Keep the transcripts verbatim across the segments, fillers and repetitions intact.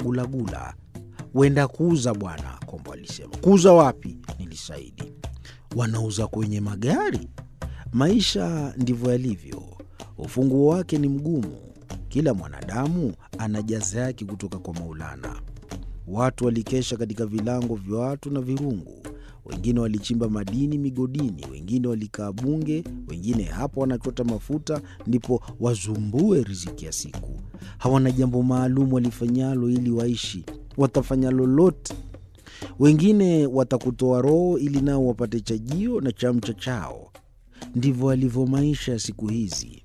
gulagula. "Wenda kuuza bwana," Kombo alisema. "Kuuza wapi?" Nilisaidi. "Wanauza kwenye magari." Maisha ndivyo yalivyo. Ufunguo wake ni mgumu. Kila mwanadamu ana jaza yake kutoka kwa Maulana. Watu walikesha katika vilango vya watu na virungu. Wengine walichimba madini migodini, wengine walikaa bunge, wengine hapo wanachota mafuta ndipo wazumbue riziki ya siku. Hawana jambo maalum walifanyalo ili waishi, watafanya lolote. Wengine watakutoa roho ili nao wapate chajio na chamcha chao. Ndivyo alivyo maisha ya siku hizi.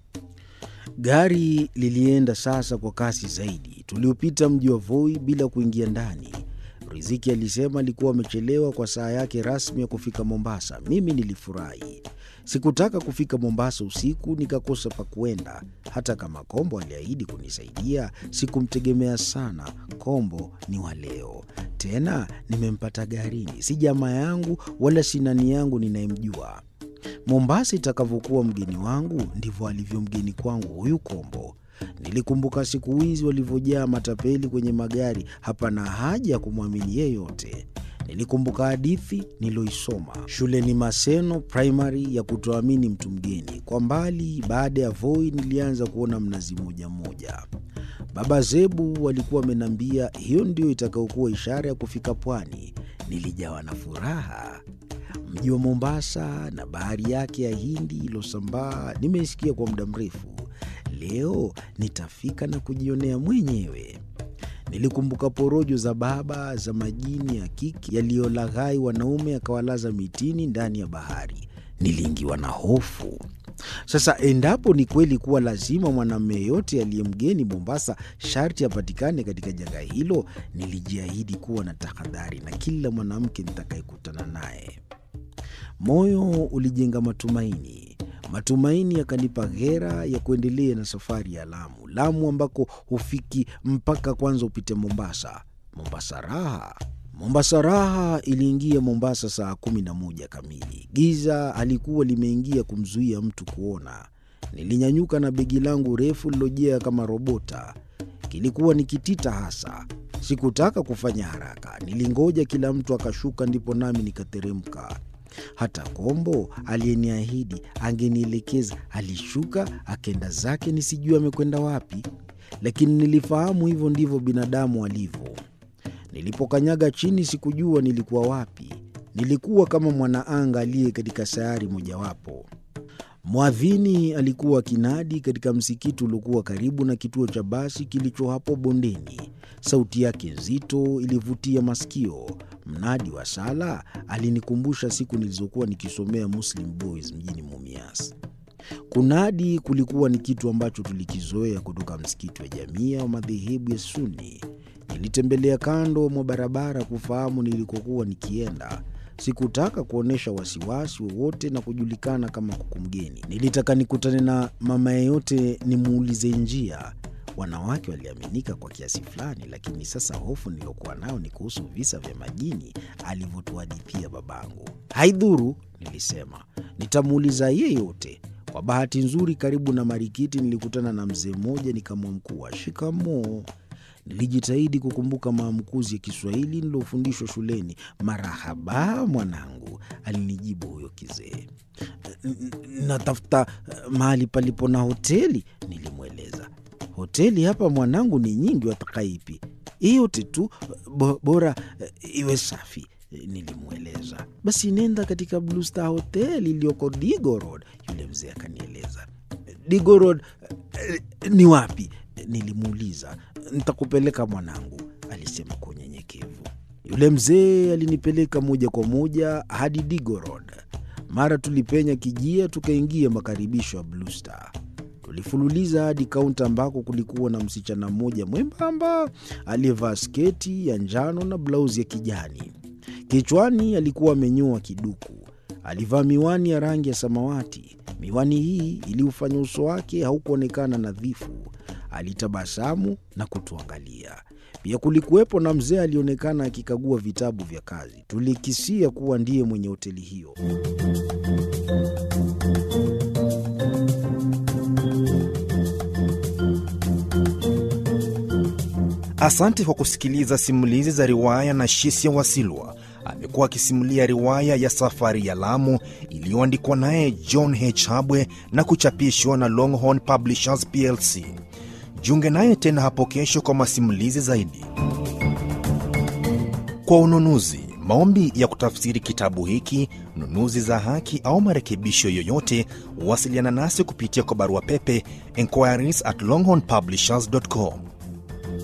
Gari lilienda sasa kwa kasi zaidi. Tuliupita mji wa Voi bila kuingia ndani. Riziki alisema alikuwa amechelewa kwa saa yake rasmi ya kufika Mombasa. Mimi nilifurahi. Sikutaka kufika Mombasa usiku nikakosa pa kuenda. Hata kama Kombo aliahidi kunisaidia, sikumtegemea sana. Kombo ni wa leo. Tena nimempata garini. Si jamaa yangu wala si nani yangu ninayemjua. Mombasa itakavyokuwa mgeni wangu, ndivyo alivyo mgeni kwangu huyu Kombo. Nilikumbuka siku hizi walivyojaa matapeli kwenye magari, hapana haja ya kumwamini yeyote. Nilikumbuka hadithi niloisoma shuleni Maseno Primary ya kutoamini mtu mgeni. Kwa mbali baada ya Voi nilianza kuona mnazi moja moja. Baba Zebu walikuwa wamenambia hiyo ndio itakayokuwa ishara ya kufika pwani. Nilijawa na furaha. Mji wa Mombasa na bahari yake ya Hindi ilosambaa nimeisikia kwa muda mrefu. Leo nitafika na kujionea mwenyewe. Nilikumbuka porojo za baba za majini ya kiki yaliyolaghai wanaume akawalaza mitini ndani ya bahari. Niliingiwa na hofu. Sasa endapo ni kweli kuwa lazima mwanamume yote aliyemgeni Mombasa sharti apatikane katika janga hilo, nilijiahidi kuwa na tahadhari na kila mwanamke nitakayekutana naye. Moyo ulijenga matumaini. Matumaini yakanipa ghera ya kuendelea na safari ya Lamu. Lamu ambako hufiki mpaka kwanza upite Mombasa. Mombasa raha. Mombasa raha iliingia Mombasa saa kumi na moja kamili. Giza alikuwa limeingia kumzuia mtu kuona. Nilinyanyuka na begi langu refu lilojea kama robota. Kilikuwa ni kitita hasa. Sikutaka kufanya haraka. Nilingoja kila mtu akashuka ndipo nami nikateremka. Hata Kombo aliyeniahidi angenielekeza alishuka akenda zake nisijue amekwenda wapi. Lakini nilifahamu hivyo ndivyo binadamu walivyo. Nilipokanyaga chini sikujua nilikuwa wapi. Nilikuwa kama mwanaanga aliye katika sayari mojawapo. Muadhini alikuwa kinadi katika msikiti uliokuwa karibu na kituo cha basi kilicho hapo bondeni. Sauti yake nzito ilivutia masikio. Mnadi wa sala alinikumbusha siku nilizokuwa nikisomea Muslim Boys mjini Mumias. Kunadi kulikuwa ni kitu ambacho tulikizoea kutoka msikiti wa Jamia wa madhehebu ya Sunni. Nilitembelea kando mwa barabara kufahamu nilikokuwa nikienda. Sikutaka kuonesha wasiwasi wowote na kujulikana kama kuku mgeni. Nilitaka nikutane na mama yeyote nimuulize njia. Wanawake waliaminika kwa kiasi fulani, lakini sasa hofu nilokuwa nayo ni kuhusu visa vya majini alivyotuhadithia babangu. Haidhuru, nilisema. Nitamuuliza yeyote. Kwa bahati nzuri karibu na marikiti nilikutana na mzee mmoja nikamwamkua. Shikamoo. Nilijitahidi kukumbuka maamkuzi ya Kiswahili nilofundishwa shuleni. Marahaba mwanangu, alinijibu huyo kizee. Natafuta mahali palipo na hoteli, nilimweleza. Hoteli hapa mwanangu ni nyingi, wataka ipi? Yote tu bora iwe safi, nilimweleza. Basi nenda katika Blue Star Hotel iliyoko Digo Road, yule mzee akanieleza. Digo Road ni wapi? Nilimuuliza. Nitakupeleka mwanangu, alisema kwa unyenyekevu. Yule mzee alinipeleka moja kwa moja hadi Digo Road. Mara tulipenya kijia tukaingia makaribisho ya Blue Star. Tulifululiza hadi kaunta ambako kulikuwa na msichana mmoja mwembamba aliyevaa sketi ya njano na blauzi ya kijani. Kichwani alikuwa amenyoa kiduku. Alivaa miwani ya rangi ya samawati. Miwani hii iliufanya uso wake haukuonekana nadhifu. Alitabasamu na kutuangalia. Pia kulikuwepo na mzee alionekana akikagua vitabu vya kazi. Tulikisia kuwa ndiye mwenye hoteli hiyo. Asante kwa kusikiliza simulizi za riwaya na Shisia Wasilwa. Amekuwa akisimulia riwaya ya Safari ya Lamu iliyoandikwa naye John H. Habwe na kuchapishwa na Longhorn Publishers P L C. Jiunge naye tena hapo kesho kwa masimulizi zaidi. Kwa ununuzi, maombi ya kutafsiri kitabu hiki, nunuzi za haki au marekebisho yoyote, wasiliana nasi kupitia kwa barua pepe enquiries at longhorn publishers dot com.